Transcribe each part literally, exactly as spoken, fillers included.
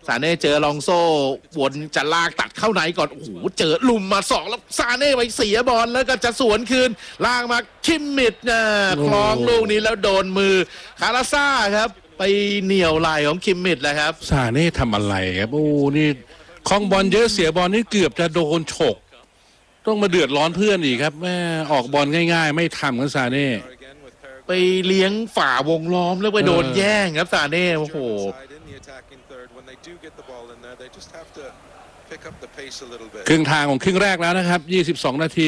ซาเน่เจอลองโซ่วนจะลากตัดเข้าไหนก่อนโอ้โหเจอลุมมาสองแล้วซาเน่ไปเสียบอลแล้วก็จะสวนคืนลากมาคิมมิดนะคล้องลูกนี้แล้วโดนมือคาราซ่าครับไปเหนี่ยวไหล่ของคิมมิดแล้วครับซาเน่ทำอะไรครับโอ้นี่คล้องบอลเยอะเสียบอลนี่เกือบจะโดนฉกต้องมาเดือดร้อนเพื่อนอีกครับแม่ออกบอลง่ายๆไม่ทำกันซาเน่ไปเลี้ยงฝ่าวงล้อมแล้วไปโดนแย่งครับซาเน่โอ้โหครึ่งทางของครึ่งแรกแล้วนะครับยี่สิบสองนาที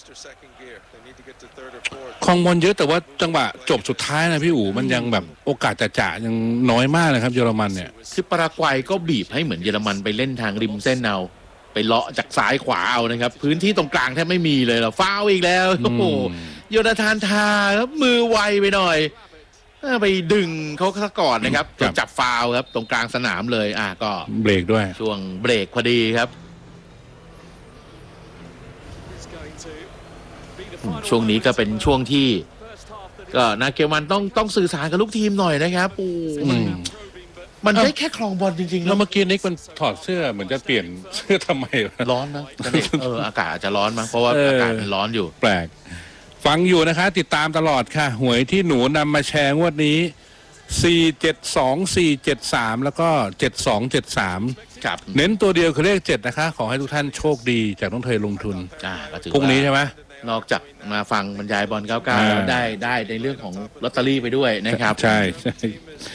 คลองบอลเยอะแต่ว่าจังหวะจบสุดท้ายนะพี่อู๋มันยังแบบโอกาสจะจ่ายังน้อยมากนะครับเยอรมันเนี่ยคือปารากวัยก็บีบให้เหมือนเยอรมันไปเล่นทางริมเส้นเอาไปเลาะจากซ้ายขวาเอานะครับพื้นที่ตรงกลางแทบไม่มีเลยหรอฟาวอีกแล้วโอ้โหโยนาธานทาครับมือไวไปหน่อยไปดึงเขาซะก่อนนะครับจนจับฟาวครับตรงกลางสนามเลยอ่ะก็เบรกด้วยช่วงเบรกพอดีครับช่วงนี้ก็เป็นช่วงที่ก็นาเกลมันต้องต้องสื่อสารกับลูกทีมหน่อยนะครับปูมันมันได้แค่คลองบอลจริงๆแล้วเมื่อกี้นิกมันถอดเสื้อเหมือนจะเปลี่ยนเสื้อทำไมร้อนนะเอออากาศอาจจะร้อนมั้งเพราะว่าอากาศมันร้อนอยู่แปลกฟังอยู่นะคะติดตามตลอดค่ะหวยที่หนูนำมาแชร์งวดนี้สี่ เจ็ด สอง สี่ เจ็ด สามแล้วก็เจ็ด สอง เจ็ด สามครับเน้นตัวเดียวคือเลขเจ็ดนะคะขอให้ทุกท่านโชคดีจากน้องเทยลงทุนอ่าก็ถือพรุ่งนี้ใช่ไหมนอกจากมาฟังบรรยายบอลเก้าเก้าได้ได้ในเรื่องของลอตเตอรี่ไปด้วยนะครับใช่ใช่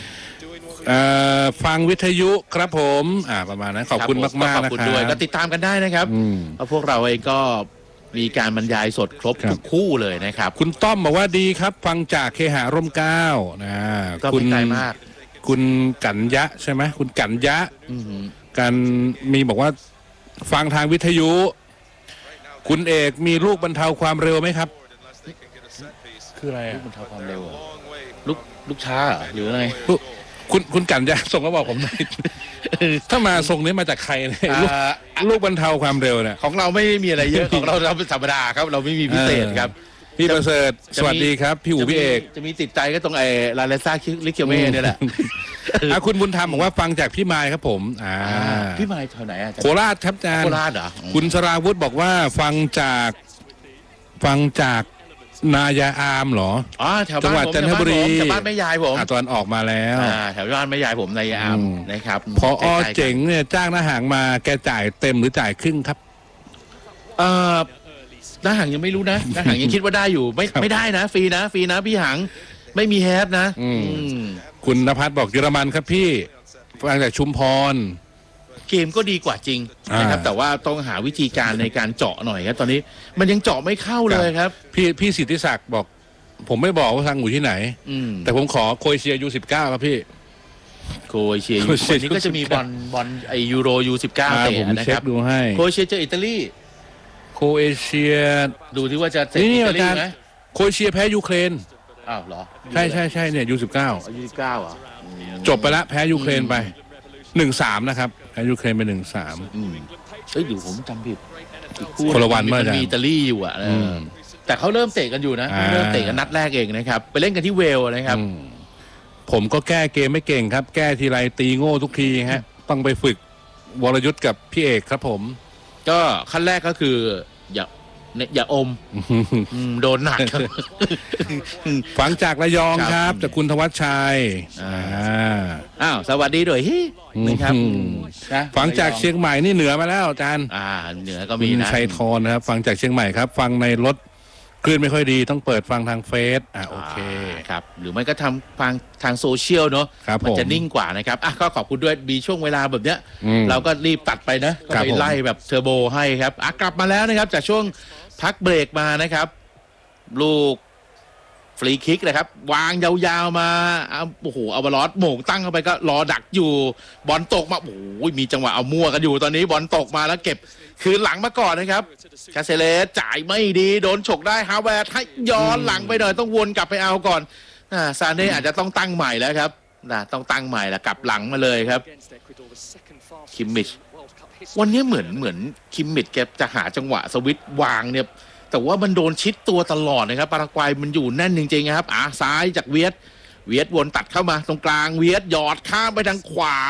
ฟังวิทยุครับผมอ่าประมาณนั้นขอบคุณมากมากนะครับขอบคุณด้วยก็ติดตามกันได้นะครับเพราะพวกเราเองก็มีการบรรยายสดครบทุกคู่เลยนะครับคุณต้อมบอกว่าดีครับฟังจากเคหะร่มเกล้านะคุณใจมากคุณกัญญะใช่ไหมคุณกัญญะกันมีบอกว่าฟังทางวิทยุคุณเอกมีลูกบรรเทาความเร็วไหมครับคืออะไรลูกบรรเทาความเร็วลูกลูกช้าหรืออะไรคุณคุณกัญญะส่งมาบอกผมหน่อยถ้ามาส่งนี้มาจากใครเนี่ยลูกบรรเทาความเร็วเนี่ยของเราไม่มีอะไรเยอะของเราเราเป็นธรรมดาครับเราไม่มีพิเศษครับพี่ประเสริฐสวัสดีครับพี่อู๋พี่เอกจะมีติดใจก็ตรงไอ้ลาเลซ่าลิเคียวเม่เนี่ยแหละคุณบุญธรรมบอกว่าฟังจากพี่มายครับผมอ่าพี่มายแถวไหนอ่ะโคราชครับอาจารย์โคราชเหรอคุณสราวุฒิบอกว่าฟังจากฟังจากนายาอามเหรออ๋อแถวบ้านผมจังหวัดจันทบุรีแถวบ้านแม่ยายผมตอนออกมาแล้วแถวบ้านแม่ยายผมนายาอามนะครับพออเจ๋งเนี่ยจ้างหน้าหางมาแกจ่ายเต็มหรือจ่ายครึ่งครับเอ่อหน้าหางยังไม่รู้นะหน้าหางยังคิดว่าได้อยู่ไม่ไม่ได้นะฟรีนะฟรีนะพี่หางไม่มีแฮปนะคุณณภัทรบอกเยอรมันครับพี่ฟังจากชุมพรเกมก็ดีกว่าจริงนะครับแต่ว่าต้องหาวิธีการในการเจาะหน่อยครับตอนนี้มันยังเจาะไม่เข้าเลยครับพี่พี่สิทธิศักดิ์บอกผมไม่บอกว่าทางอยู่ที่ไหนแต่ผมขอโครเอเชียยูสิบเก้าครับพี่โครเอเชียยูวันนี้ก็จะมีบอลบอลไอยูโรยูสิบเก้าเตะนะครับดูให้โครเอเชียเจออิตาลีโครเอเชียดูที่ว่าจะเตะอิตาลีไหมโครเอเชียแพ้ยูเครนอ้าวเหรอใช่ใช่ใช่เนี่ยยูสิบเก้ายูสิบเก้าอ่ะจบไปแล้วแพ้ยูเครนไปหนึ่งสามนะครับแพ้ยูเครนไปหนึ่งสามเอ้ยอยู่ผมจำผิดคนละวันเมื่อมีอิตาลีอยู่อ่ะแต่เขาเริ่มเตะกันอยู่นะเริ่มเตะกันนัดแรกเองนะครับไปเล่นกันที่เวลนะครับผมก็แก้เกมไม่เก่งครับแก้ทีไรตีโง่ทุกทีฮะต้องไปฝึกวรยุทธ์กับพี่เอกครับผมก็ขั้นแรกก็คืออย่าอย่าอมโดนหนักฟังจากระยองครับจากคุณธวัชชัยอ้าวสวัสดีด้วยนะครับฟังจากเชียงใหม่นี่เหนือมาแล้วอาจารย์อ่าเหนือก็มีนะชัยทรนะครับฟังจากเชียงใหม่ครับฟังในรถคลื่นไม่ค่อยดีต้องเปิดฟังทางเฟซอ่าโอเคครับหรือไม่ก็ทำฟังทางโซเชียลเนาะมันจะนิ่งกว่านะครับอ่ะก็ขอบคุณด้วยมีช่วงเวลาแบบเนี้ยเราก็รีบตัดไปนะก็ไปไล่แบบเทอร์โบให้ครับอ่ะกลับมาแล้วนะครับจากช่วงพักเบรกมานะครับลูกฟรีคิกนะครับวางยาวๆมาโอ้โหเอาบอลลอสโหม่งตั้งเข้าไปก็รอดักอยู่บอลตกมาโอ้โหมีจังหวะเอามั่วกันอยู่ตอนนี้บอลตกมาแล้วเก็บคืนหลังมาก่อนนะครับคาเซเลสจ่ายไม่ดีโดนฉกได้ฮาวเวร์ให้ย้อนหลังไปหน่อยต้องวนกลับไปเอาก่อนอ่าซาเน่อาจจะต้องตั้งใหม่แล้วครับนะต้องตั้งใหม่แล้วกลับหลังมาเลยครับคิมมิชวันนี้เหมือนเหมือนคิมมิชแกจะหาจังหวะสวิตช์วางเนี่ยแต่ว่ามันโดนชิดตัวตลอดนะครับปารากวัยมันอยู่แน่นจริงๆครับอ่าซ้ายจากเวียดเวียดวนตัดเข้ามาตรงกลางเวียดหยอดข้ามไปทางขวา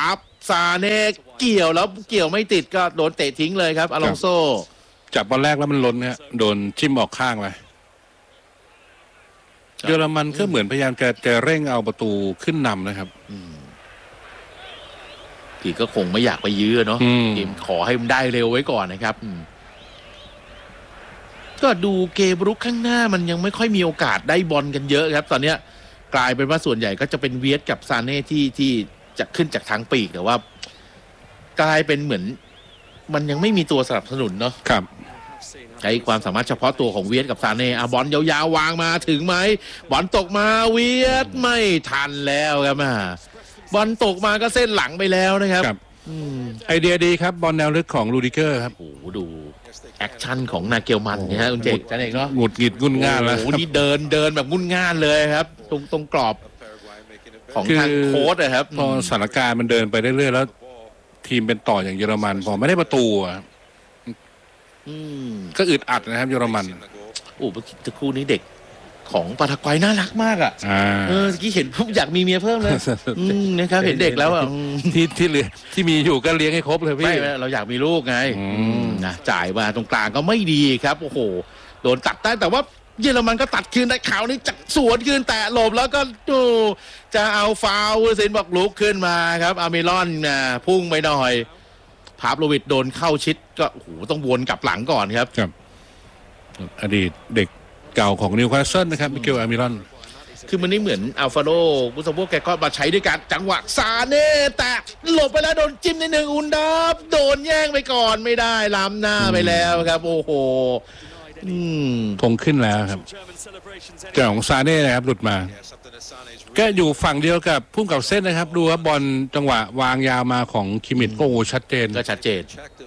ซาเน่เกี่ยวแล้วเกี่ยวไม่ติดก็โดนเตะทิ้งเลยครับอลองโซจับบอลแรกแล้วมันล้นเนี่ยโดนจิ้มออกข้างไปเยอรมันก็เหมือนพยายามจะจะเร่งเอาประตูขึ้นนำนะครับพี่ก็คงไม่อยากไปยื้อเนาะทีมขอให้มันได้เร็วไว้ก่อนนะครับก็ดูเกมรุกข้างหน้ามันยังไม่ค่อยมีโอกาสได้บอลกันเยอะครับตอนนี้กลายเป็นว่าส่วนใหญ่ก็จะเป็นเวียดกับซาเน่ที่ที่จะขึ้นจากทางปีกแต่ว่ากลายเป็นเหมือนมันยังไม่มีตัวสนับสนุนเนาะครับใช้ความสามารถเฉพาะตัวของเวียดกับซาเน่อ่ะบอลยาวๆวางมาถึงไหมบอลตกมาเวียดไม่ทันแล้วครับอ่ะบอลตกมาก็เส้นหลังไปแล้วนะครับไอเดียดีครับบอลแนวลึกของลูดิเกอร์ครับโอ้โหดูแอคชั่นของนาเกลมันเนี่ยฮะคุณเจกจันเอกเนาะหงุดหงิดงุนง่านแล้วโอ้โหนี่เดินเดินแบบงุนง่านเลยครับตรงตรงกรอบของทางโค้ชนะครับพอสถานการณ์มันเดินไปเรื่อยๆแล้วทีมเป็นต่ออย่างเยอรมันพอไม่ได้ประตูก็อึดอัดนะครับเยอรมันโอ้เมื่อกี้คู่นี้เด็กของปาทากวัยน่ารักมากอ่ะเออเมื่อกี้เห็นปุ๊บอยากมีเมียเพิ่มเลยนะครับเห็นเด็กแล้วอ่ะที่ที่เหลือที่มีอยู่ก็เลี้ยงให้ครบเลยพี่ไม่เราอยากมีลูกไงนะจ่ายมาตรงกลางก็ไม่ดีครับโอ้โหโดนตัดได้แต่ว่าเยอรมันก็ตัดคืนได้ข่าวนี้จักสวนคืนแต่หลบแล้วก็ดูจะเอาฟาวล์เซนบอกลุกขึ้นมาครับอาร์เมรอนนะพุ่งไปหน่อยพาบโลวิดโดนเข้าชิดก็โอ้โหต้องวนกลับหลังก่อนครับครับอดีตเด็กเก่าของนิวคาสเซิลนะครับมิเกลอาร์เมรอนคือมันนี่เหมือนอัลฟาโดกุสโบแกก็มาใช้ด้วยกันจังหวะซาเน่แตะหลบไปแล้วโดนจิ้มในหนึ่งอุนดับโดนแย่งไปก่อนไม่ได้ล้ำหน้าไปแล้วครับโอ้โหธงขึ้นแล้วครับเจ้าของซาเน่นะครับหลุดมาก็อยู่ฝั่งเดียวกับพุ่งกับเส้นนะครับดูว่าบอลจังหวะวางยาวมาของคิมิตโอ้ชัดเจนก็ชัดเจน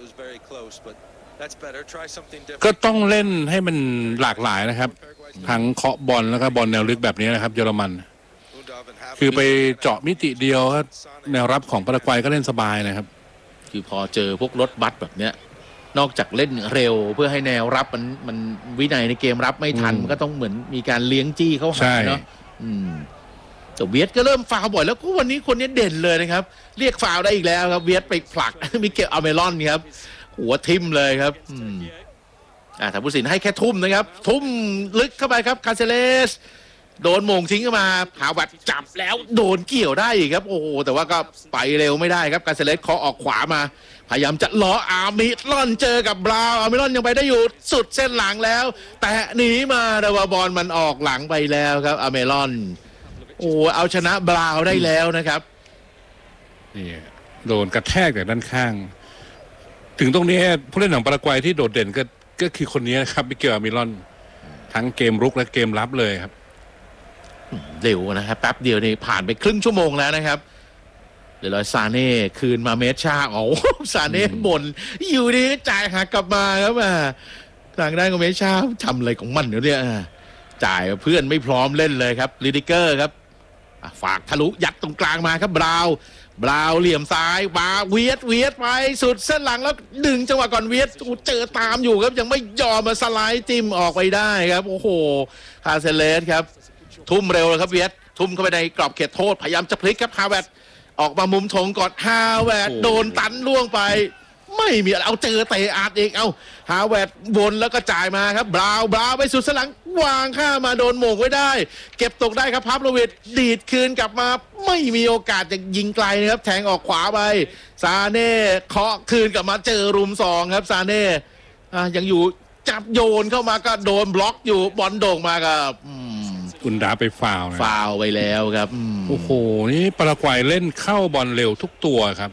ก็ต้องเล่นให้มันหลากหลายนะครับทั้งเคาะบอลแล้วก็บอลแนวลึกแบบนี้นะครับเยอรมันคือไปเจาะมิติเดียวแนวรับของปารากวัยก็เล่นสบายนะครับคือพอเจอพวกรถบัสแบบเนี้ยนอกจากเล่นเร็วเพื่อให้แนวรับมันมันวินัยในเกมรับไม่ทันมันก็ต้องเหมือนมีการเลี้ยงจี้เข้าหาเนาะแต่เวียดก็เริ่มฟาวบ่อยแล้วก็วันนี้คนนี้เด่นเลยนะครับเรียกฟาวได้อีกแล้วครับเวียดไปผลักมิเกลอาร์เมรอนครับหัวทิ่มเลยครับอ่าถ้าผู้สินให้แค่ทุ่มนะครับทุ่มลึกเข้าไปครับคาเซเลสโดนโมงทิ้งเข้ามาหาวัดจับแล้วโดนเกี่ยวได้อีกครับโอ้โหแต่ว่าก็ไปเร็วไม่ได้ครับคาเซเลสเคาะออกขวามาพยายามจะล้ออาร์มิลอนเจอกับบราวน์อาร์มิลอนยังไปได้อยู่สุดเส้นหลังแล้วแต่หนีมาแต่ว่าบอลมันออกหลังไปแล้วครับอาร์มิลอนโอ้เอาชนะบราวน์ได้แล้วนะครับนี่โดนกระแทกจากด้านข้างถึงตรงนี้ผู้เล่นของปารากวัยที่โดดเด่นก็ก็คือคนนี้ครับมิเกลอาร์เมรอนทั้งเกมรุกและเกมรับเลยครับเร็วนะครับแป๊บเดียวนี่ผ่านไปครึ่งชั่วโมงแล้วนะครับเดี๋ยวซาเน่คืนมาเมชาโอ้ซาเน่บ่นอยู่ดีจ่ายหักกลับมาครับอ่ะทางด้านของเมชาทำอะไรของมันเนี่ยจ่ายเพื่อนไม่พร้อมเล่นเลยครับลิดิเกอร์ครับฝากทะลุยัดตรงกลางมาครับบราวบราวเหลี่ยมซ้ายมาเวียดเวียดไปสุดเส้นหลังแล้วดึงจังหวะก่อนเวียดเจอตามอยู่ครับยังไม่ยอมมาสไลด์จิ้มออกไปได้ครับโอ้โหคาเซเลสครับทุ่มเร็วเลยครับเวียดทุ่มเข้าไปในกรอบเขตโทษพยายามจะพลิกครับฮาเวร์ดออกมามุมธงก่อนฮาเวร์ดโดนตันล่วงไปไม่มีอะไรเอาเจอเตะอาดเองเอาฮาเวร์ดวนแล้วก็จ่ายมาครับบราวบราวไปสุดเส้นหลังวางข้ามาโดนโหม่งไว้ได้เก็บตกได้ครับพาบโลวิดดีดคืนกลับมาไม่มีโอกาสจะยิงไกลนะครับแทงออกขวาไปซาเน่เคาะคืนกลับมาเจอรุมสองครับซาเน่อ่ะยังอยู่จับโยนเข้ามาก็โดนบล็อกอยู่บอลโด่งมากับอุนดาไปฟาวล์ฟาวล์ไปแล้วครับโอ้โหนี่ปารากวัยเล่นเข้าบอลเร็วทุกตัวครับ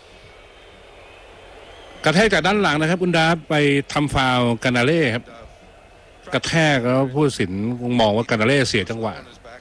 กระแทกจากด้านหลังนะครับอุนดาไปทำฟาวล์กานาเล่ครับกระแทกแล้วผู้ตัดสินมองว่ากานาเล่เสียจังหวะ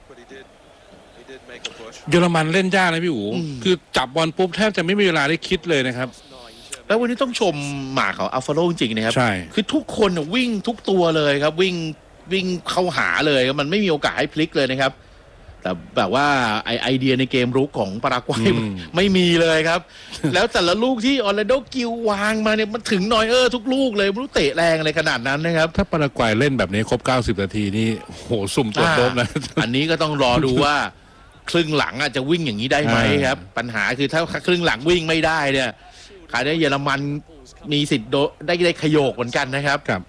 เยอรมันเล่นยากนะพี่อู๋คือจับบอลปุ๊บแทบจะไม่มีเวลาได้คิดเลยนะครับแล้ววันนี้ต้องชมหมากของอัลฟาโลจริงๆนะครับใช่คือทุกคนวิ่งทุกตัวเลยครับวิ่งวิ่งเข้าหาเลยมันไม่มีโอกาสให้พลิกเลยนะครับแต่แบบว่าไอไอเดียในเกมรุกของปารากวัยไม่มีเลยครับแล้วแต่ละลูกที่ออร์แลนโดกิลวางมาเนี่ยมันถึงนอยเออร์ทุกลูกเลยไม่รู้เตะแรงอะไรขนาดนั้นนะครับถ้าปารากวัยเล่นแบบนี้ครบเก้าสิบนาทีนี่โหสุ่มตัวโดบนะอันนี้ก็ต้องรอดูว่าครึ่งหลังอาจจะวิ่งอย่างนี้ได้ไหมครับปัญหาคือถ้าครึ่งหลังวิ่งไม่ได้เนี่ยคราวนี้เยอรมันมีสิทธิ์ได้ได้ขยโยกเหมือนกันนะครับครับ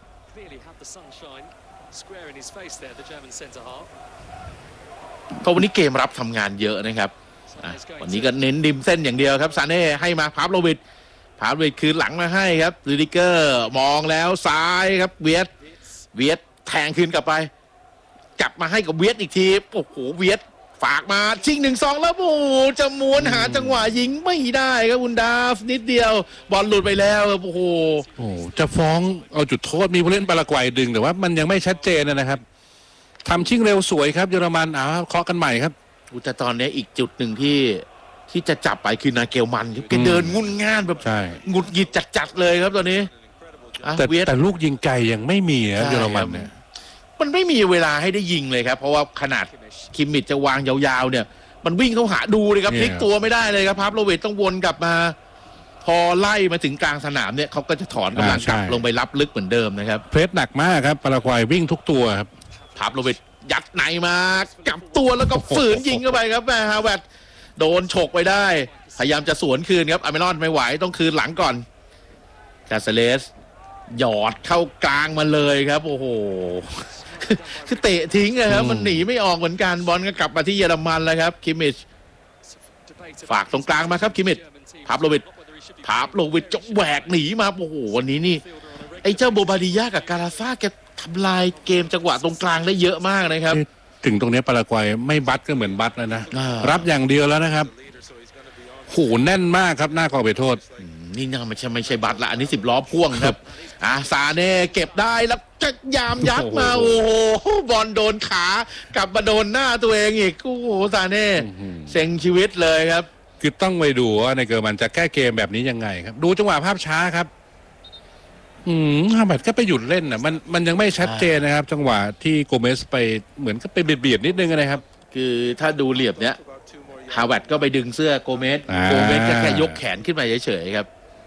เพราะวันนี้เกมรับทำงานเยอะนะครับวันนี้ก็เน้นริมเส้นอย่างเดียวครับซาเน่ให้มาพาโลวิชพาโลวิชคืนหลังมาให้ครับลูดิเกอร์มองแล้วซ้ายครับเวียดเวียดแทงคืนกลับไปกลับมาให้กับเวียดอีกทีโอ้โหเวียดฝากมาชิงหนึ่งสองแล้วโอ้โหจะม้วนหาจังหวะยิงไม่ได้ครับคุณดาฟนิดเดียวบอลหลุดไปแล้วโอ้โหโอ้จะฟ้องเอาจุดโทษมีผู้เล่นปารากวัยดึงแต่ว่ามันยังไม่ชัดเจนนะครับทำชิงเร็วสวยครับเยอรมันอ่าเคาะกันใหม่ครับแต่ตอนนี้อีกจุดหนึ่งที่ที่จะจับไปคือนาเกลมันครับแกเดินงุ่นง่านแบบงุดหงิดจัดๆเลยครับตอนนี้แต่แต่ลูกยิงไกลยังไม่มีครับเยอรมันเนี่ยมันไม่มีเวลาให้ได้ยิงเลยครับเพราะว่าขนาดคิมมิชจะวางยาวๆเนี่ยมันวิ่งเข้าหาดูเลยครับพลิกตัวไม่ได้เลยครับพาโลวิชต้องวนกลับมาพอไล่มาถึงกลางสนามเนี่ยเขาก็จะถอนกำลังกลับลงไปรับลึกเหมือนเดิมนะครับเพรสหนักมากครับปารากวัยวิ่งทุกตัวครับพาโลวิชยัดในมากลับตัวแล้วก็ฝืนยิงเข้าไปครับแม่ฮาวเวิร์ดโดนฉกไปได้พยายามจะสวนคืนครับอเมรอนไม่ไหวต้องคืนหลังก่อนคาเซเลสหยอดเข้ากลางมาเลยครับโอ้โหคือเตะทิ้งนะครับมันหนีไม่ออกเหมือนกันบอลก็กลับมาที่เยอรมันแล้วครับคิมมิชฝากตรงกลางมาครับคิมมิชพาโลวิชพาโลวิชจะแหวกหนีมาโอ้โหวันนี้นี่ไอ้เจ้าโบบาดิยากับกาลาซ่าแกทำลายเกมจังหวะตรงกลางได้เยอะมากนะครับถึงตรงนี้ปารากวัยไม่บัดก็เหมือนบัดแล้วนะรับอย่างเดียวแล้วนะครับโหแน่นมากครับหน้ากรอบเขตโทษนี่น่าไม่ใช่ไม่ใช่บัดละอันนี้สิบล้อพ่วงครับอ่าซาเน่เก็บได้แล้วจะยามยัดมาโอ้โหบอลโดนขากลับมาโดนหน้าตัวเองอีกโอ้โหซาเน่เซ็งชีวิตเลยครับคือต้องไปดูว่าในเกมมันจะแก้เกมแบบนี้ยังไงครับดูจังหวะภาพช้าครับอืมฮาบัดก็ไปหยุดเล่นน่ะมันมันยังไม่ชัดเจนนะครับจังหวะที่โกเมสไปเหมือนก็ไปเบียดๆนิดนึงนะครับคือถ้าดูเหลี่ยมเนี้ยฮาบัดก็ไปดึงเสื้อโกเมสโกเมสก็แค่ยกแขนขึ้นมาเฉยๆครับ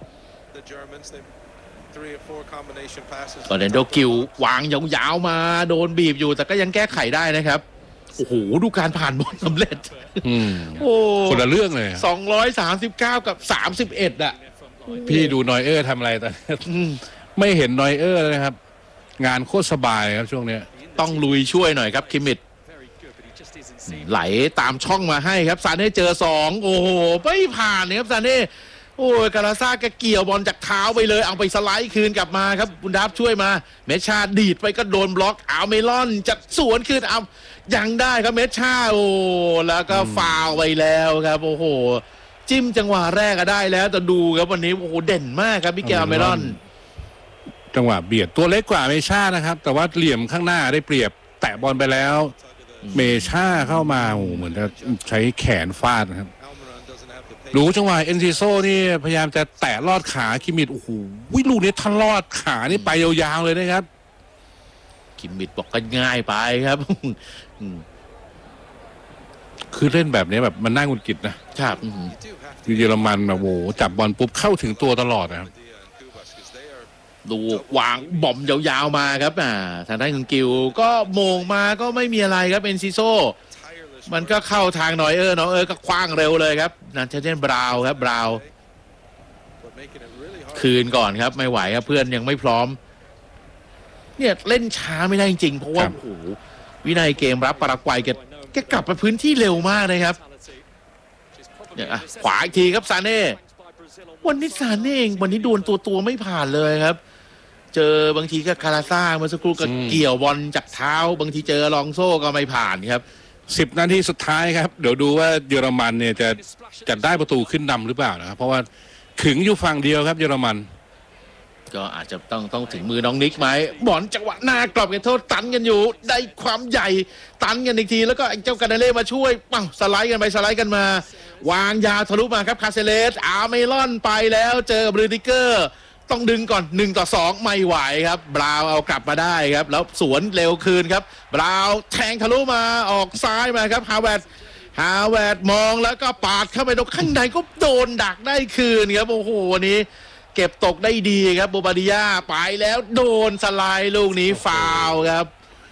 ตอนเดนโดกิววางยาวๆมาโดนบีบอยู่แต่ก็ยังแก้ไขได้นะครับโอ้โหดูการผ่านบอลสำเร็จโอ้คนละเรื่องเลยสองร้อยสามสิบเก้ากับสามสิบเอ็ดอ่ะพี่ดูนอยเออร์ทำอะไรตอนไม่เห็นนอยเออร์เลยครับงานโคตรสบายครับช่วงนี้ต้องลุยช่วยหน่อยครับคิมมิชไหลตามช่องมาให้ครับซาเน่เจอสองโอ้โหไม่ผ่านเลยครับซาเน่โอ้ยกาลาซ่าก็เกี่ยวบอลจากเท้าไปเลยเอาไปสไลด์คืนกลับมาครับบุนดับช่วยมาเมชาดีดไปก็โดนบล็อกเอาเมลอนจะสวนคืนเอายังได้ครับเมชาโอ้แล้วก็ฟาวไปแล้วครับโอ้โหจิ้มจังหวะแรกก็ได้แล้วแต่ดูครับวันนี้โอ้โหเด่นมากครับมิเกลเมลอนจังหวะเบียดตัวเล็กกว่าเมชานะครับแต่ว่าเหลี่ยมข้างหน้าได้เปรียบแตะบอลไปแล้วเมชาเข้ามาโอ้เหมือนจะใช้แขนฟาดนะครับดูจังหวะเอ็นซิโซนี่พยายามจะแตะลอดขาคิมมิชโอ้โหลูกนี้ท่านลอดขานี่ไปยาวๆเลยนะครับคิมมิชบอกก็ง่ายไปครับคือเล่นแบบนี้แบบมันน่าหงุดหงิดนะครับเยอรมันแบบโอ้จับบอลปุ๊บเข้าถึงตัวตลอดนะครับดูวางบอมยาวๆมาครับอ่าทางด้านของกิวก็โมงมาก็ไม่มีอะไรครับเอ็นซิโซมันก็เข้าทางหน่อยเออเนาะเออก็คว้างเร็วเลยครับนันเทเจนบราวครับบราวคืนก่อนครับไม่ไหวครับเพื่อนยังไม่พร้อมเนี่ยเล่นช้าไม่ได้จริงเพราะว่าโอ้โหวินัยเกมรับปารากวัยแกแกกลับไปพื้นที่เร็วมากเลยครับเนี่ยขวาอีกทีครับซาเน่วันนี้ซาเน่วันนี้โดนตัวตัวไม่ผ่านเลยครับเจอบางทีก็คาราซ่าเมื่อสักครู่ก็เกี่ยวบอลจากเท้าบางทีเจอลองโซ่ก็ไม่ผ่านครับสิบนาทีสุดท้ายครับเดี๋ยวดูว่าเยอรมันเนี่ยจะจะได้ประตูขึ้นนำหรือเปล่านะครับเพราะว่าขึงอยู่ฝั่งเดียวครับเยอรมันก็อาจจะต้องต้องถึงมือน้องนิกไหมบอลจังหวะหน้ากรอบเขตโทษตันกันอยู่ได้ความใหญ่ตันกันอีกทีแล้วก็เจ้ากานาเล่มาช่วยปังสไลด์กันไปสไลด์กันมาวางยาทะลุมาครับคาเซเลสอาร์เมลอนไปแล้วเจอบรูดิเกอร์ต้องดึงก่อนหนึ่งต่อสองไม่ไหวครับบราวเอากลับมาได้ครับแล้วสวนเร็วคืนครับบราวแทงทะลุมาออกซ้ายมาครับฮาวเวิร์ดฮาวเวิร์ดมองแล้วก็ปาดเข้าไปตรงข้างในก็โดนดักได้คืนครับโอ้โหวันนี้เก็บตกได้ดีครับโบบาดิยาไปแล้วโดนสไลด์ลูกนี้ฟาวล์ครับโ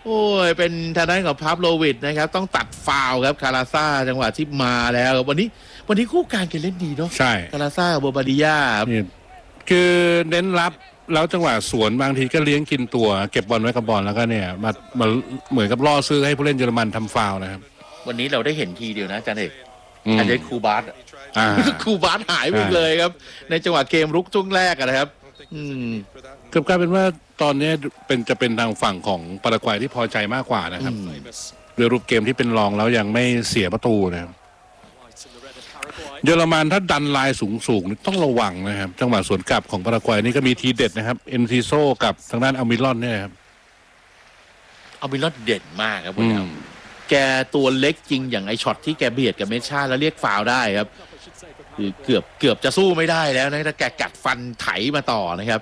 โอ้ยเป็นทางด้านของพาฟโลวิชนะครับต้องตัดฟาวล์ครับคาราซ่าจังหวะที่มาแล้ววันนี้วันนี้คู่การกันเล่นดีเนาะใช่คาราซ่าโบบาดิยาคือเน้นรับแล้วจังหวะสวนบางทีก็เลี้ยงกินตัวเก็บบอลไว้กับบอลแล้วก็เนี่ยมามาเหมือนกับล่อซื้อให้ผู้เล่นเยอรมันทำฟาวล์นะครับวันนี้เราได้เห็นทีเดียวนะอาจารย์เอกอาจจะคูบาสคูบาสหายไปเลยครับในจังหวะเกมรุกช่วงแรกนะครับอืมเกือบกลายเป็นว่าตอนนี้เป็นจะเป็นทางฝั่งของปารากวัยที่พอใจมากกว่านะครับโดยรูปเกมที่เป็นรองแล้วยังไม่เสียประตูนะครับเยอรมันถ้าดันลายสูงๆต้องระวังนะครับจังหวะสวนกลับของปารากวัยนี่ก็มีทีเด็ดนะครับเอ็นซิโซกับทางด้านอัลมิลอนเนี่ยครับอัลมิลอนเด่นมากครับคุณครับแกตัวเล็กจริงอย่างไอช็อตที่แกเบียดกับเมชาแล้วเรียกฟาวล์ได้ครับคือเกือบเกือบจะสู้ไม่ได้แล้วนะถ้าแกกัดฟันไถมาต่อนะครับ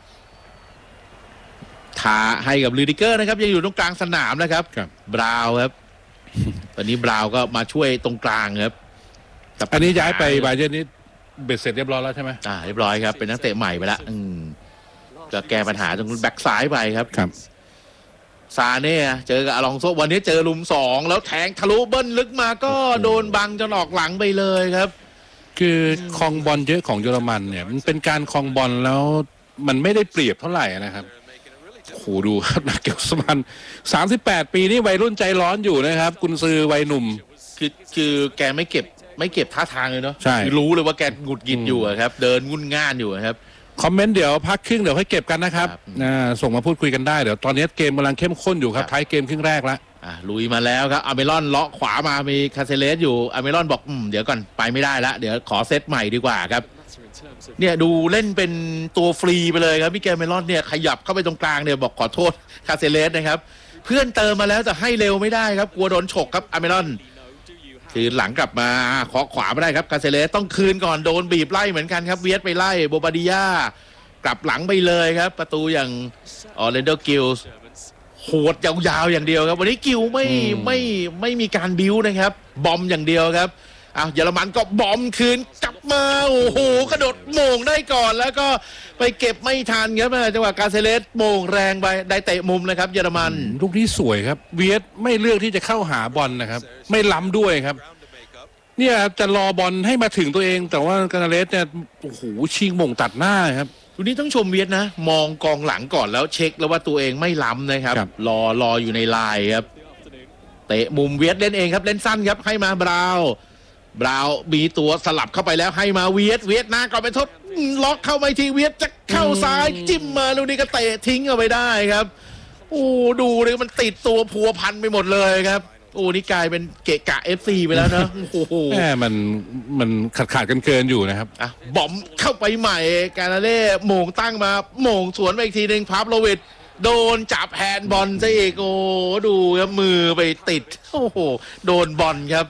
ทาให้กับลูดิเกอร์นะครับยังอยู่ตรงกลางสนามนะครับบราวน์ครับตอนนี้บราวน์ก็มาช่วยตรงกลางครับอันนี้ย้ายไปบาเยิร์นนี่เบ็ดเสร็จเรียบร้อยแล้วใช่ไหมอ่าเรียบร้อยครับเป็นนักเตะใหม่ไปแล้วอืมก็แก้ปัญหาตรงแบ็กซ้ายไปครับครับซาเน่เจอกับอลองโซวันนี้เจอลุมสองแล้วแทงทะลุเบิ้ลลึกมาก็โดนบังจนออกหลังไปเลยครับคือครองบอลเยอะของเยอรมันเนี่ยมันเป็นการครองบอลแล้วมันไม่ได้เปรียบเท่าไหร่นะครับโอ้โหดูครับนักเก็บสมันสามสิบแปดปีนี่วัยรุ่นใจร้อนอยู่นะครับกุนซือวัยหนุ่มคือคือแกไม่เก็บไม่เก็บท่าทางเลยเนาะใช่รู้เลยว่าแกหงุดหงิดอยู่ครับเดินงุ่นง่านอยู่ครับคอมเมนต์เดี๋ยวพักครึ่งเดี๋ยวให้เก็บกันนะครับส่งมาพูดคุยกันได้เดี๋ยวตอนนี้เกมกำลังเข้มข้นอยู่ครับท้ายเกมครึ่งแรกแล้วอ่ะลุยมาแล้วครับอเมรอนเลาะขวามามีคาเซเลสอยู่อเมรอนบอกอืมเดี๋ยวก่อนไปไม่ได้ละเดี๋ยวขอเซตใหม่ดีกว่าครับเนี่ยดูเล่นเป็นตัวฟรีไปเลยครับมิเกลเมรอนเนี่ยขยับเข้าไปตรงกลางเนี่ยบอกขอโทษคาเซเลสนะครับเพื่อนเติมมาแล้วแต่ให้เร็วไม่ได้ครับกลัวโดนฉกครับอเมรอนคือหลังกลับมาขอขวาไม่ได้ครับคาเซเลสต้องคืนก่อนโดนบีบไล่เหมือนกันครับเวียดไปไล่โบบาดิยากลับหลังไปเลยครับประตูอย่างออร์แลนโดกิลส์โหดยาวๆอย่างเดียวครับวันนี้กิลไม่ไม่ไม่มีการบิ้วนะครับบอมอย่างเดียวครับอ้าวเยอรมันก็บอมคืนกลับมาโอ้โหกระโดดโมงได้ก่อนแล้วก็ไปเก็บไม่ทันครับจังหวะกาเซเลสโมงแรงไปได้เตะมุมนะครับเยอรมันลูกนี้สวยครับเวียดไม่เลือกที่จะเข้าหาบอลนะครับไม่ล้ำด้วยครับเนี่ยจะรอบอลให้มาถึงตัวเองแต่ว่ากาเซเลสเนี่ยโอ้โหชิงโมงตัดหน้าครับวันนี้ต้องชมเวียดนะมองกองหลังก่อนแล้วเช็คแล้วว่าตัวเองไม่ล้ำนะครับรอรออยู่ในลายครับเตะมุมเวียดเล่นเองครับเล่นสั้นครับให้มาบราวบราวมีตัวสลับเข้าไปแล้วให้มาเวียดเวียดหน้าก่อนไปทดล็อกเข้าไปทีเวียดจะเข้าซ้ายจิ้มมาลูกนี้ก็เตะทิ้งเอาไปได้ครับโอ้ดูเลยมันติดตัวพัวพันไปหมดเลยครับโอ้นี่กลายเป็นเกะกะ เอฟ ซี ไปแล้วนะโอ้โหแหมมันมันขาดขาดกันเกินอยู่นะครับอ่ะบอมเข้าไปใหม่กาลาเล่โมงตั้งมาโมงสวนไปอีกทีหนึ่งพาฟโลวิชโดนจับแฮนด์บอลซะอีกโอ้ดูครับมือไปติดโอ้โหโดนบอลครับ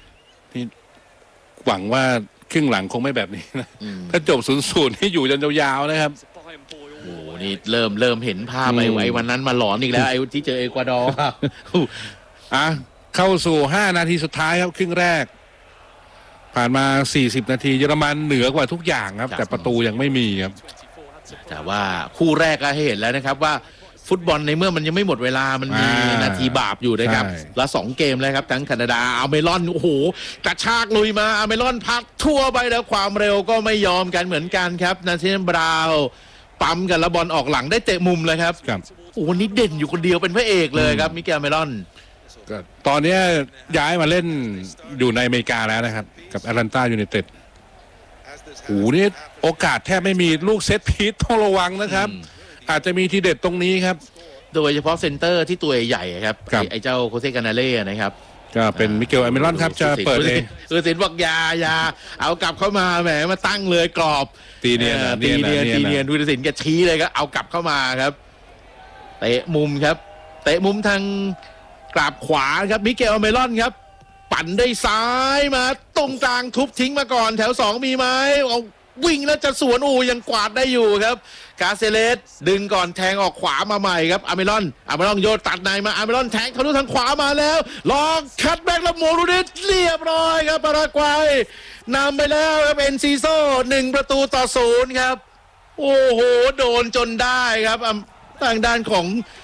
หวังว่าครึ่งหลังคงไม่แบบนี้นะถ้าจบศูนย์ศูนย์ที่อยู่จนยาวๆนะครับโอ้นี่เริ่มเริ่มเห็นภาพไอ้ไอ้วันนั้นมาหลอนอีกแล้วไอ้ที่เจอเอกวาดอร์อ่ะเข้าสู่ห้านาทีสุดท้ายครับครึ่งแรกผ่านมาสี่สิบนาทีเยอรมันเหนือกว่าทุกอย่างครับแต่ประตูยังไม่มีครับแต่ว่าคู่แรกก็ให้เห็นแล้วนะครับว่าฟุตบอลในเมื่อมันยังไม่หมดเวลามันมีนาทีบาปอยู่นะครับแล้วสองเกมแล้วครับทั้งแคนาดาอเมรอนโอ้โหกระชากลุยมาอเมรอนพักทั่วไปแล้วความเร็วก็ไม่ยอมกันเหมือนกันครับนาเชนบราวปั๊มกันแล้วบอลออกหลังได้เตะมุมเลยครับโอ้วันนี้เด่นอยู่คนเดียวเป็นพระเอกเลยครับมิเกลเมรอนตอนนี้ย้ายมาเล่นอยู่ในอเมริกาแล้วนะครับกับแอตแลนตายูไนเต็ดโอ้นี่โอกาสแทบไม่มีลูกเซตพีทต้องระวังนะครับอาจจะมีทีเด็ดตรงนี้ครับโดยเฉพาะเซนเตอร์ที่ตัวใหญ่ครับไอ้เจ้าโคเซกานาเล่นะครับก็เป็นมิเกลอเมรอนครับจะเปิดเองเออสินบอกยายาเอากลับเข้ามาแหมมาตั้งเลยกรอบตีเนียนตีเนียนตีเนียนดูสินแกชี้เลยก็เอากลับเข้ามาครับเตะมุมครับเตะมุมทางกราบขวาครับมิเกลอเมรอนครับปั่นได้ซ้ายมาตรงกลางทุบทิ้งมาก่อนแถวสองมีไหมเอาวิ่งแล้วจะสวนอูยังกวาดได้อยู่ครับกาเซเลสดึงก่อนแทงออกขวามาใหม่ครับอเมรอนอเมรอนโยนตัดในมาอเมรอนแทงทะลุทางขวามาแล้วลองคัดแบ็กแล้วโมรูดิสเรียบร้อยครับปารากวัยนำไปแล้วครับเอ็นซีโซหนึ่งประตูต่อศูนย์ครับโอ้โหโดนจนได้ครับทางด้านของป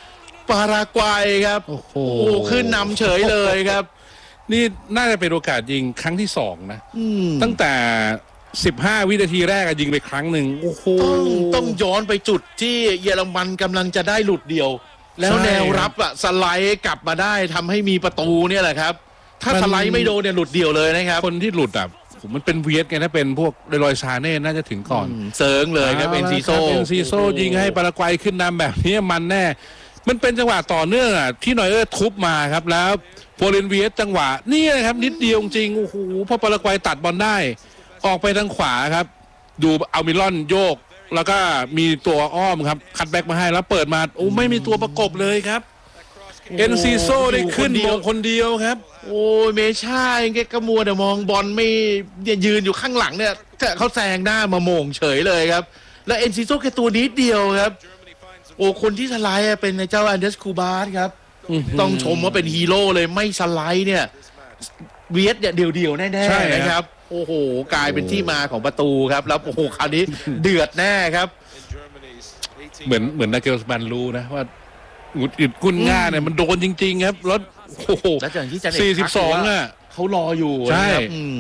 ปารากวัยครับโอ้โหขึ้นนำเฉยเลยครับนี่น่าจะเป็นโอกาสยิงครั้งที่สองนะตั้งแต่สิบห้าวินาทีแรกยิงไปครั้งหนึ่งโอ้โหต้องต้องย้อนไปจุดที่เยอรมันกำลังจะได้หลุดเดียวแล้วแนวรับอะสไลด์กลับมาได้ทำให้มีประตูเนี่ยแหละครับถ้าสไลด์ไม่โดนเนี่ยหลุดเดียวเลยนะครับคนที่หลุดอ่ะผมมันเป็นเวียดไงถ้าเป็นพวกเดลอยซาเน่น่าจะถึงก่อนเซิร์งเลยครับเอ็นซีโซเอ็นซีโซยิงให้ปารากวัยขึ้นนำแบบนี้มันแน่มันเป็นจังหวะต่อเนื่องอ่ะที่นอยเออร์ทุบมาครับแล้วโฟเรนเวียดจังหวะนี่นะครับนิดเดียวจริงโอ้โหพอปารากวัยตัดบอลได้ออกไปทางขวาครับดูอัลมิลอนโยกแล้วก็มีตัวอ้อมครับคัตแบ็กมาให้แล้วเปิดมาโอ้ไม่มีตัวประกบเลยครับเอ็นซีโซได้ขึ้นมงคนเดียวครับโอ้เมชาเองแกกระมัวแต่มองบอลไม่ยืนอยู่ข้างหลังเนี่ยเขาแซงหน้ามาโมงเฉยเลยครับแล้วเอ็นซีโซแค่ตัวนิดเดียวครับโอ้คนที่สไลด์เป็นเจ้าอันเดสคูบาสครับต้องชมว่าเป็นฮีโร่เลยไม่สไลด์เนี่ยเวียดเนี่ยเดี่ยวๆแน่ๆนะครับโอ้โหกลายเป็นที่มาของประตูครับแล้วโอ้โหคราวนี้เดือดแน่ครับเหมือนเหมือนนาเกลสมันรู้นะว่าหงุดหงิดกุ้นง่าเนี่ยมันโดนจริงๆครับรถโอ้โหสี่สิบสองอ่ะเขารออยู่ใช่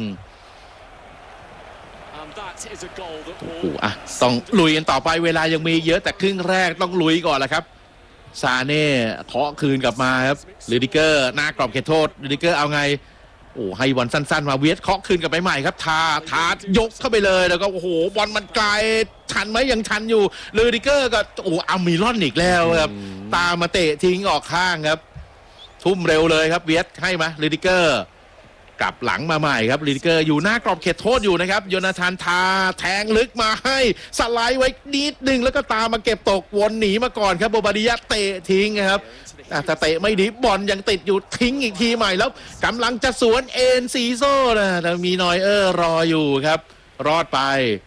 โอ้โหอ่ะต้องลุยกันต่อไปเวลายังมีเยอะแต่ครึ่งแรกต้องลุยก่อนแหละครับซาเน่เคาะคืนกลับมาครับลิดิเกอร์หน้ากรอบเขตโทษลิดิเกอร์เอาไงโอ้ให้บอลสั้นๆมาเวียดเคาะคืนกลับไปใหม่ครับทาทายกเข้าไปเลยแล้วก็โอ้โหบอลมันไกลทันไหมยังทันอยู่ลิดิเกอร์ก็โอ้อัลมิลอนอีกแล้วครับตามมาเตะทิ้งออกข้างครับทุ่มเร็วเลยครับเวียดให้มาลิดิเกอร์กลับหลังมาใหม่ครับลิดิเกอร์อยู่หน้ากรอบเขตโทษอยู่นะครับโยนาธานทาแทงลึกมาให้สไลด์ไว้นิดนึงแล้วก็ตามมาเก็บตกวนหนีมาก่อนครับโบบาดิยะเตะทิ้งครับแต่เตะไม่ดีบอลยังติดอยู่ทิ้งอีกทีใหม่แล้วกำลังจะสวนเอ็นซีโซ่นะแต่มีนอยเออร์รออยู่ครับรอดไป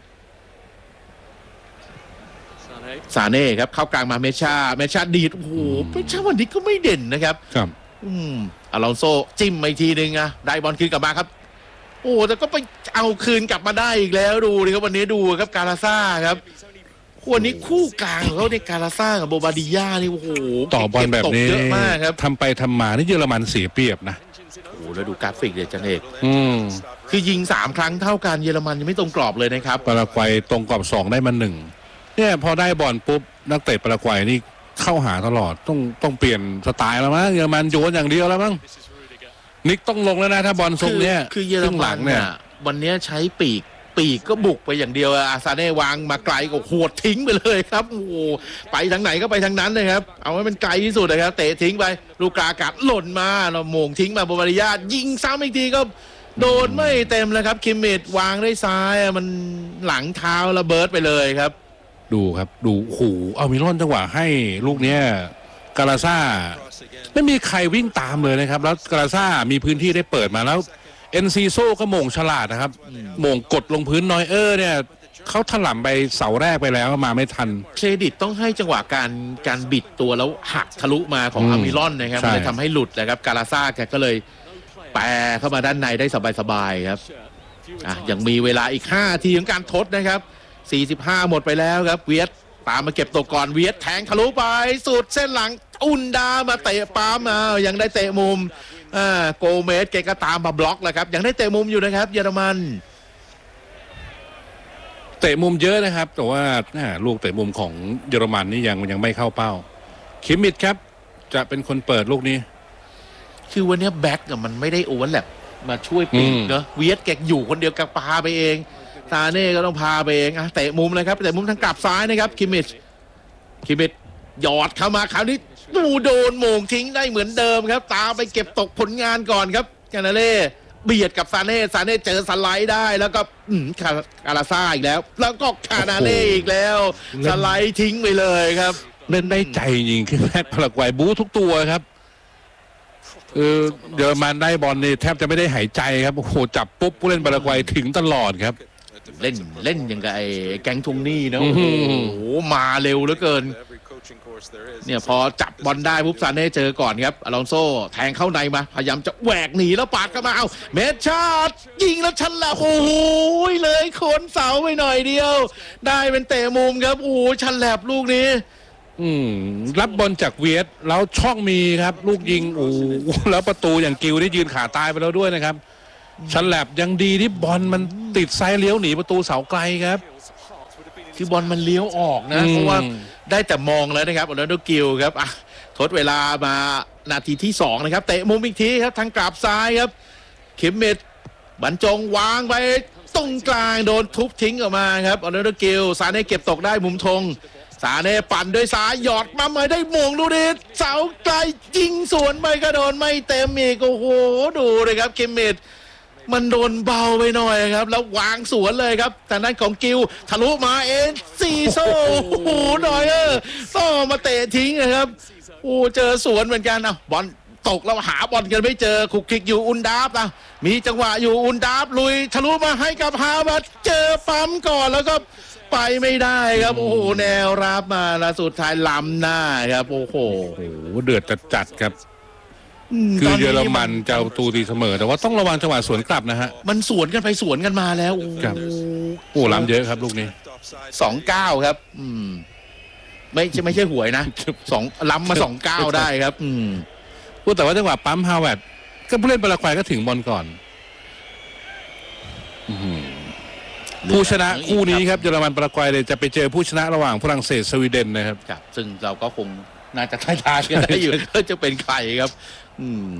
ซาเน่ครับเข้ากลางมาเมชาเมชาดีดโอ้โหเมชาวันนี้ก็ไม่เด่นนะครับครับอืมอลองโซจิ้มอีกทีนึงอะได้บอลคืนกลับมาครับโอ้แต่ก็ไปเอาคืนกลับมาได้อีกแล้วดูดิครับวันนี้ดูครับกาลาซ่าครับวันนี้คู่กลางเขาในกาลาซ่ากับโบบาดิยานี่โอ้โหต่อบอลแบบนี้เยอะมากครับทำไปทำมานี่เยอรมันเสียเปรียบนะโอ้แล้วดูกราฟิกเดี๋ยวจันเอกอืมคือยิงสามครั้งเท่ากันเยอรมันยังไม่ตรงกรอบเลยนะครับปารากวัยตรงกรอบสองได้มาหนึ่งเนี่ยพอได้บอลปุ๊บนักเตะปารากวัยนี่เข้าหาตลอดต้องต้องเปลี่ยนสไตล์แล้วมั้งเยอรมันโยนอย่างเดียวแล้วมั้งนิกต้องลงแล้วนะถ้าบอลทรงเนี้ยคือเยอรมันเนี่ยวันนี้ใช้ปีกปีกก็บุกไปอย่างเดียวอาซาเน่วางมาไกลก็หวดทิ้งไปเลยครับโอ้ไปทางไหนก็ไปทางนั้นเลยครับเอาให้มันไกลที่สุดเลยครับเตะทิ้งไปลูกกากัดหล่นมาเราโมงทิ้งมาโบบาดิยายิงซ้ำอีกทีก็โดนไม่เต็มเลยครับคิมมิดวางด้วยซ้ายมันหลังเท้าระเบิดไปเลยครับดูครับดูหูเอามิลอนจังหวะให้ลูกเนี้ยกาลาซ่าไม่มีใครวิ่งตามเลยนะครับแล้วกาลาซ่ามีพื้นที่ได้เปิดมาแล้วเอ็นซีโซก็โมงฉลาดนะครับโมงกดลงพื้นนอยเออร์เนี่ยเขาถล่มไปเสาแรกไปแล้วมาไม่ทันเครดิตต้องให้จังหวะการการบิดตัวแล้วหักทะลุมาของอามิลอนนะครับมันเลยทำให้หลุดนะครับกาลาซ่าแกก็เลยแปรเข้ามาด้านในได้สบายๆครับอ่ะยังมีเวลาอีกห้านาทีของการทดนะครับสี่สิบห้าหมดไปแล้วครับเวียดตามมาเก็บตัวก่อนเวียดแทงทะลุไปสุดเส้นหลังอุนดามาเตะปั๊มมายังได้เตะมุมอ่าโกเมสเกก็ตามมาบล็อกแหละครับยังได้เตะมุมอยู่นะครับเยอรมันเตะมุมเยอะนะครับแต่ว่าลูกเตะมุมของเยอรมันนี่ยังยังไม่เข้าเป้าคิมมิดครับจะเป็นคนเปิดลูกนี้คือวันนี้แบ็กมันไม่ได้โอเวอร์แลปมาช่วยปีกเนาะเวียดแกอยู่คนเดียวกับพาไปเองซาเน่ก็ต้องพาไปเองอ่ะเตะมุมเลยครับเตะมุมทางกลับซ้ายนะครับคิมมิดคิมมิดหยอดเข้ามาคราวนี้ดูโดนโมงทิ้งได้เหมือนเดิมครับตามไปเก็บตกผลงานก่อนครับกานาเล่เบียดกับซาเน่ซาเน่เจอสไลด์ได้แล้วก็คาราซ่าอีกแล้วแล้วก็คานาเล่อีกแล้วสไลด์ทิ้งไปเลยครับเล่นได้ใจจริงขึ้นแรกพลักไวบู๊ทุกตัวครับเออเยอรมันได้บอลนี่แทบจะไม่ได้หายใจครับโอ้โหจับปุ๊บผู้เล่นพลักไวถึงตลอดครับเล่นเล่นอย่างกับไอ้แก๊งทวงหนี้นะโอ้โหมาเร็วเหลือเกินเนี่ยพอจับบอลได้ปุ๊บซาเน่เจอก่อนครับอลองโซ่แทงเข้าในมาพยายามจะแหวกหนีแล้วปาดเข้ามาเอาเมชชาร์ดยิงแล้วชันละโอ้โหเลยโคนเสาไปหน่อยเดียวได้เป็นเตะมุมครับโอ้โหชันแหลบลูกนี้อืมรับบอลจากเวียดแล้วช่องมีครับ ลูกยิงโอ้แล้วประตูอย่างกิวได้ยืนขาตายไปแล้วด้วยนะครับฉลับยังดีที่บอลมันติดไซด์เลี้ยวหนีประตูเสาไกลครับคือบอลมันเลี้ยวออกนะเพราะว่าได้แต่มองแล้วนะครับโอนัลโดกิลครับอ่ะทดเวลามานาทีที่สองนะครับเตะมุมอีกทีครับทางกราบซ้ายครับเข็มเม็ดบรรจงวางไปตรงกลางโดนทุบทิ้งออกมาครับโอนัลโดกิลซาเน่เก็บตกได้มุมธงซาเน่ปั่นด้วยซ้ายหยอดมาไม่ได้มงดูดิเสาไกลยิงสวนไปก็โดนไม่เต็มอีกโอ้โหดูเลยครับเข็มเม็ดมันโดนเบาไปหน่อยครับแล้ววางสวนเลยครับทางด้านของกิลทะลุมาเอ็นซีโซ่โอ้โหหน่อยเออต้องมาเตะทิ้งนะครับโอ้เจอสวนเหมือนกันนะบอลตกแล้วหาบอลกันไม่เจอคุกคิกอยู่อุนดาฟนะมีจังหวะอยู่อุนดาฟลุยทะลุมาให้กับฮาวเวิร์ดเจอปั๊มก่อนแล้วก็ไปไม่ได้ครับโอ้โหแนวรับมาแล้วสุดท้ายล้ำหน้าครับโอ้โหเดือดจัดๆครับคือเยอรมันจะเอาตูตีเสมอแต่ว่าต้องระวังจังหวะสวนกลับนะฮะมันสวนกันไปสวนกันมาแล้วครับโอ้ล้ำเยอะครับลูกนี้สองเก้าครับอืมไม่ใช่ไม่ใช่หวยนะสองล้ำมาสองเก้าได้ครับอืมพูดแต่ว่าจังหวะปั๊มฮาวเวิร์ดก็ผู้เล่นปารากวัยก็ถึงบอลก่อนผู้ชนะคู่นี้ครับเยอรมันปารากวัยเลยจะไปเจอผู้ชนะระหว่างฝรั่งเศสสวีเดนนะครับครับซึ่งเราก็คงน่าจะทายทายกันได้อยู่ก็จะเป็นใครครับอืม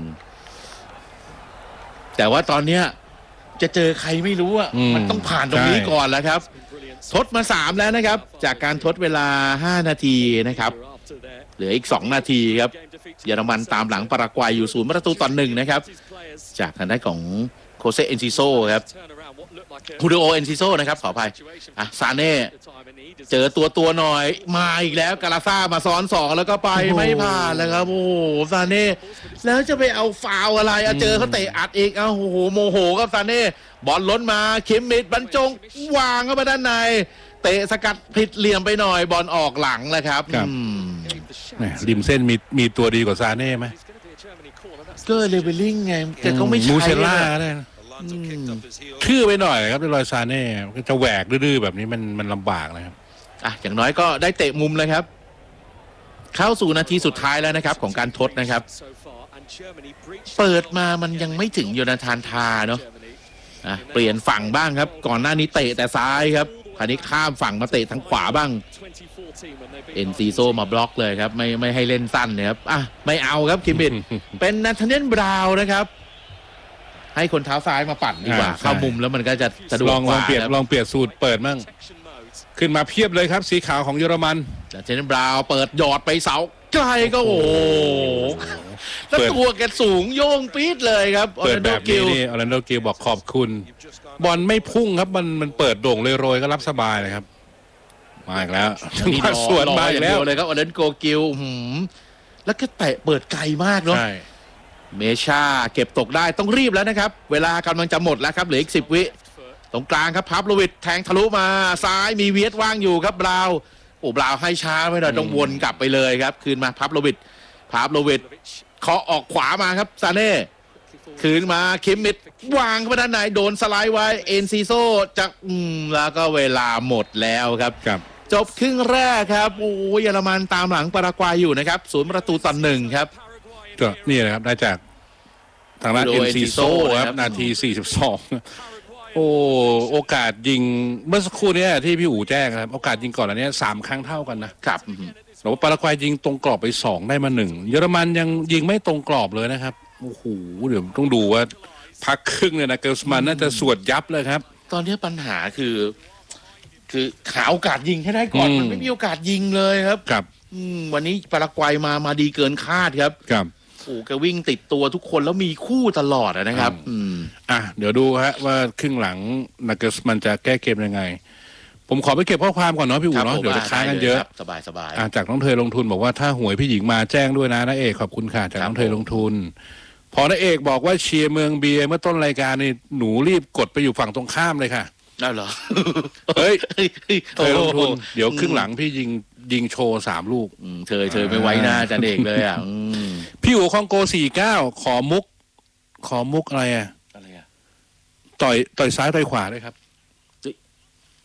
แต่ว่าตอนเนี้ยจะเจอใครไม่รู้อ่ะมันต้องผ่านตรงนี้ก่อนแล้วครับทดมาสามแล้วนะครับจากการทดเวลาห้านาทีนะครับเหลืออีกสองนาทีครับเยอรมันตามหลังปารากวัยอยู่ศูนย์ประตูต่อหนึ่งนะครับจากทางด้านของโคเซเอนซิโซครับฮูดิโอเอนซิโซนะครับขออภัยอ่ะซาเน่เจอตัวตัวหน่อยมาอีกแล้วกาลาซ่ามาซ้อนสองแล้วก็ไปไม่ผ่านแล้วครับโอ้โหซาเน่แล้วจะไปเอาฟาวอะไรอ่ะเจอเขาเตะอัดอีกอ้าวโอ้โหโมโหครับซาเน่บอลล้นมาเข็มมิดบรรจงวางเข้าไปด้านในเตะสกัดผิดเหลี่ยมไปหน่อยบอลออกหลังเลยครับริมเส้นมีมีตัวดีกว่าซาเน่ไหมเกอร์เลเวลลิ่งไงแต่เขาไม่ใช่มูเชล่าได้ชื่อไปหน่อยครับในรอยซาเน่จะแหวกดื้อๆแบบนี้มันมันลำบากนะครับอ่ะอย่างน้อยก็ได้เตะมุมเลยครับเข้าสู่นาทีสุดท้ายแล้วนะครับของการทดนะครับเปิดมามันยังไม่ถึงโยนาธานทาเนาะอ่ะเปลี่ยนฝั่งบ้างครับก่อนหน้านี้เตะแต่ซ้ายครับคราวนี้ข้ามฝั่งมาเตะทางขวาบ้างเอ็นซีโซมาบล็อกเลยครับไม่ไม่ให้เล่นสั้นนะครับอ่ะไม่เอาครับคิมบิดเป็นนาธาเนียลบราวน์นะครับให้คนเท้าซ้ายมาปั่นดีกว่าเข้ามุมแล้วมันก็จะสะดวกกว่าลองเปลี่ยนลองเปลี่ยนสูตรเปิดมั่งขึ้นมาเพียบเลยครับสีขาวของเยอรมันนาธาเนียลบราวน์เปิดหยอดไปเสาไกลก็โอ้แล้วตัวแกสูงโยงปี๊ดเลยครับเปิดแบบนี้นี่ออร์แลนโดกิลบอกขอบคุณบอลไม่พุ่งครับมันมันเปิดโด่งเลยโรยก็รับสบายเลยครับมาอีกแล้วมาสวนมาอีกแล้วเลยครับออร์แลนโดกิลแล้วก็เตะเปิดไกลมากเนาะเมชาเก็บตกได้ต้องรีบแล้วนะครับเวลากำลังจะหมดแล้วครับเหลืออีกสิบวิตรงกลางครับพับโลวิทแทงทะลุมาซ้ายมีเวียดว่างอยู่ครับบราวโอ้บราวให้ช้าไม่ได้ต้องวนกลับไปเลยครับคืนมาพับโลวิทพับโลวิทเคาะออกขวามาครับซาเน่คืนมาคิมมิดวางเข้าไปด้านในโดนสไลด์ไว้เอ็นซีโซจะอืมแล้วก็เวลาหมดแล้วครับจบครึ่งแรกครับโอ้เยอรมันตามหลังปารากวัยอยู่นะครับศูนย์ประตูต่อหนึ่งครับก็นี่นะครับได้จากทางด้านเอ็นซีโซครับนาทีสี่สิบสองโอ้โอกาสยิงเมื่อสักครู่นี้ที่พี่อู๋แจ้งครับโอกาสยิงก่อนอันนี้สามครั้งเท่ากันนะครับแต่ว่าปารากวัยยิงตรงกรอบไปสองได้มาหนึ่งเยอรมันยังยิงไม่ตรงกรอบเลยนะครับโอ้โหเดี๋ยวต้องดูว่าพักครึ่งเนี่ยนะเกิร์สมันน่าจะสวดยับเลยครับตอนนี้ปัญหาคือคือหาโอกาสยิงให้ได้ก่อนมันไม่มีโอกาสยิงเลยครับครับวันนี้ปารากวัยมามาดีเกินคาดครับครับโอ้แกวิ่งติดตัวทุกคนแล้วมีคู่ตลอดนะครับอืมอ่ะเดี๋ยวดูฮะว่าครึ่งหลังนักเกิร์สมันจะแก้เกมยังไงผมขอไปเก็บข้อความก่อนเนาะพี่อู๋เนาะเดี๋ยวจะค้างกันเยอะสบายสบายจากน้องเธอลงทุนบอกว่าถ้าหวยพี่หญิงมาแจ้งด้วยนะนะเอกขอบคุณค่ะจากน้องเธอลงทุนพอนะเอกบอกว่าเชียร์เมืองเบียร์เมื่อต้นรายการนี่หนูรีบกดไปอยู่ฝั่งตรงข้ามเลยค่ะได้เหรอเฮ้ยเธอลงทุนเดี๋ยวครึ่งหลังพี่ยิงยิงโชว์สามลูกเธอเธอไม่ไว้หน้าจันเอกเลยอ่ะพี่อู๋คองโกสี่เก้าขอมุกขอมุกอะไรอ่ะอะไรอ่ะต่อยต่อยซ้ายต่อยขวาเลยครับ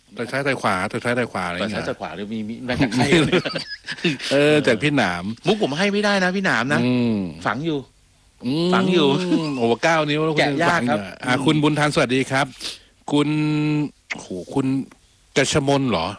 ต่อยซ้ายต่อยขวาต่อยซ้ายต่อยขวาอะไรต่อยเงี้ซ้ายยต่อยขวาหรือมีมีมาจากใครเออจากพี่หนามมุกผมให้ไม่ได้นะพี่หนามนะอืมฝังอยู่อืมฝังอยู่โอ้เก้านิ้วแล้วคุณแกะยากครับฝังอยู่อ่ะคุณบุญทันสวัสดีครับ คุณโหคุณกระชมนเหรอ